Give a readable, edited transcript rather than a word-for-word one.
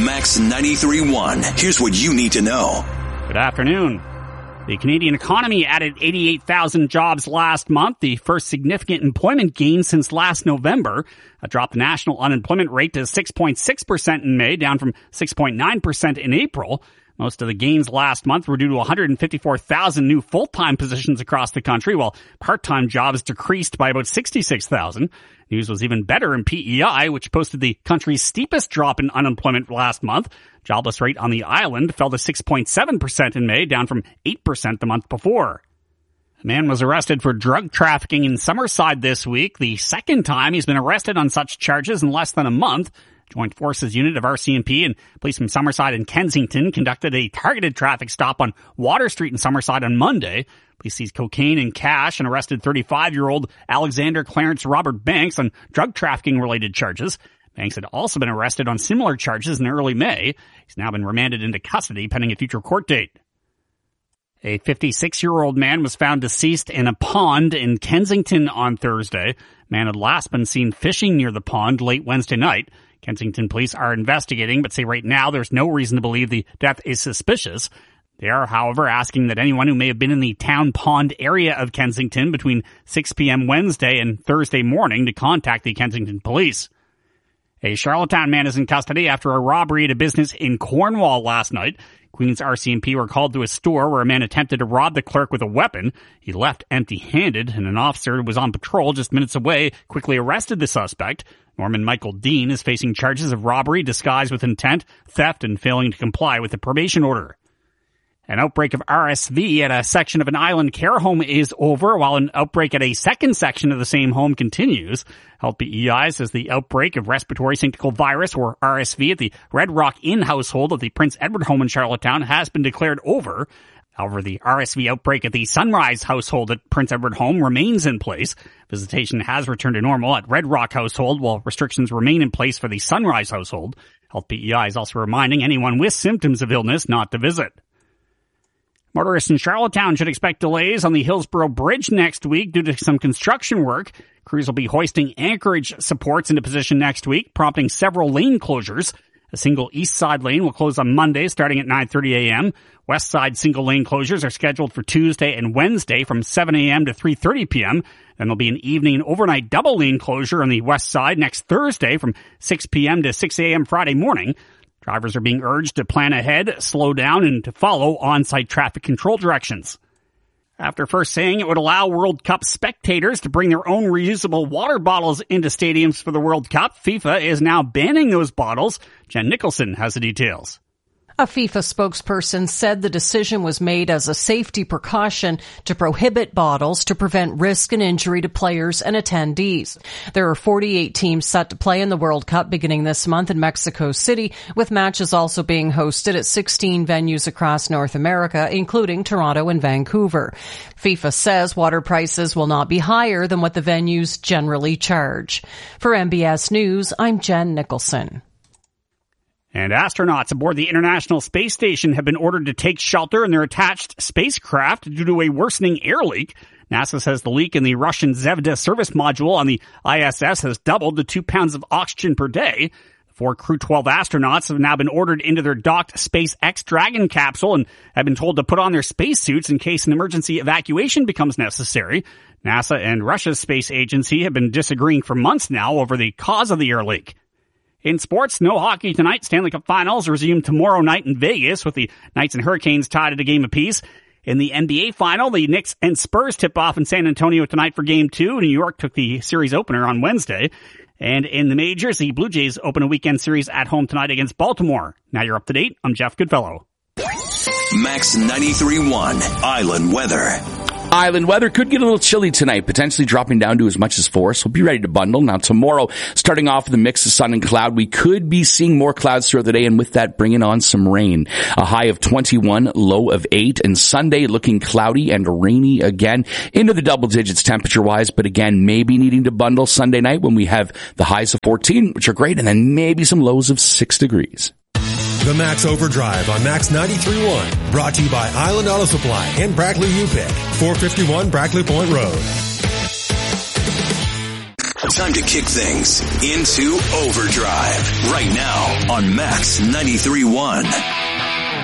Max 93.1. Here's what you need to know. Good afternoon. The Canadian economy added 88,000 jobs last month, the first significant employment gain since last November. That dropped the national unemployment rate to 6.6% in May, down from 6.9% in April. Most of the gains last month were due to 154,000 new full-time positions across the country, while part-time jobs decreased by about 66,000. News was even better in PEI, which posted the country's steepest drop in unemployment last month. Jobless rate on the island fell to 6.7% in May, down from 8% the month before. A man was arrested for drug trafficking in Summerside this week, the second time he's been arrested on such charges in less than a month. Joint Forces unit of RCMP and police from Summerside and Kensington conducted a targeted traffic stop on Water Street in Summerside on Monday. Police seized cocaine and cash and arrested 35-year-old Alexander Clarence Robert Banks on drug trafficking-related charges. Banks had also been arrested on similar charges in early May. He's now been remanded into custody pending a future court date. A 56-year-old man was found deceased in a pond in Kensington on Thursday. Man had last been seen fishing near the pond late Wednesday night. Kensington police are investigating, but say right now there's no reason to believe the death is suspicious. They are, however, asking that anyone who may have been in the town pond area of Kensington between 6 p.m. Wednesday and Thursday morning to contact the Kensington police. A Charlottetown man is in custody after a robbery at a business in Cornwall last night. Queens RCMP were called to a store where a man attempted to rob the clerk with a weapon. He left empty-handed, and an officer who was on patrol just minutes away quickly arrested the suspect. Norman Michael Dean is facing charges of robbery disguised with intent, theft, and failing to comply with the probation order. An outbreak of RSV at a section of an island care home is over, while an outbreak at a second section of the same home continues. Health PEI says the outbreak of respiratory syncytial virus, or RSV, at the Red Rock Inn household of the Prince Edward home in Charlottetown has been declared over. However, the RSV outbreak at the Sunrise household at Prince Edward home remains in place. Visitation has returned to normal at Red Rock household, while restrictions remain in place for the Sunrise household. Health PEI is also reminding anyone with symptoms of illness not to visit. Motorists in Charlottetown should expect delays on the Hillsborough Bridge next week due to some construction work. Crews will be hoisting anchorage supports into position next week, prompting several lane closures. A single east side lane will close on Monday starting at 9:30 a.m. West side single lane closures are scheduled for Tuesday and Wednesday from 7 a.m. to 3:30 p.m. Then there'll be an evening and overnight double lane closure on the west side next Thursday from 6 p.m. to 6 a.m. Friday morning. Drivers are being urged to plan ahead, slow down, and to follow on-site traffic control directions. After first saying it would allow World Cup spectators to bring their own reusable water bottles into stadiums for the World Cup, FIFA is now banning those bottles. Jen Nicholson has the details. A FIFA spokesperson said the decision was made as a safety precaution to prohibit bottles to prevent risk and injury to players and attendees. There are 48 teams set to play in the World Cup beginning this month in Mexico City, with matches also being hosted at 16 venues across North America, including Toronto and Vancouver. FIFA says water prices will not be higher than what the venues generally charge. For MBS News, I'm Jen Nicholson. And astronauts aboard the International Space Station have been ordered to take shelter in their attached spacecraft due to a worsening air leak. NASA says the leak in the Russian Zvezda service module on the ISS has doubled to 2 pounds of oxygen per day. The 4 Crew 12 astronauts have now been ordered into their docked SpaceX Dragon capsule and have been told to put on their spacesuits in case an emergency evacuation becomes necessary. NASA and Russia's space agency have been disagreeing for months now over the cause of the air leak. In sports, no hockey tonight. Stanley Cup Finals resume tomorrow night in Vegas with the Knights and Hurricanes tied at a game apiece. In the NBA Final, the Knicks and Spurs tip off in San Antonio tonight for Game 2. New York took the series opener on Wednesday. And in the majors, the Blue Jays open a weekend series at home tonight against Baltimore. Now you're up to date. I'm Jeff Goodfellow. Max 93.1 Island Weather. Island weather could get a little chilly tonight, potentially dropping down to as much as 4, so be ready to bundle. Now tomorrow, starting off with a mix of sun and cloud, we could be seeing more clouds throughout the day, and with that, bringing on some rain. A high of 21, low of 8, and Sunday looking cloudy and rainy again, into the double digits temperature-wise, but again, maybe needing to bundle Sunday night when we have the highs of 14, which are great, and then maybe some lows of 6 degrees. The Max Overdrive on Max 93.1, brought to you by Island Auto Supply and Brackley UPick, 451 Brackley Point Road. Time to kick things into overdrive right now on Max 93.1.